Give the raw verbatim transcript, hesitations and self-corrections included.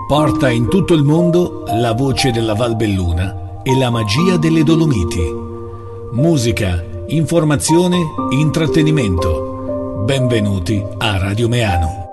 Porta in tutto il mondo la voce della Valbelluna e la magia delle Dolomiti. Musica, informazione, intrattenimento. Benvenuti a Radio Meano.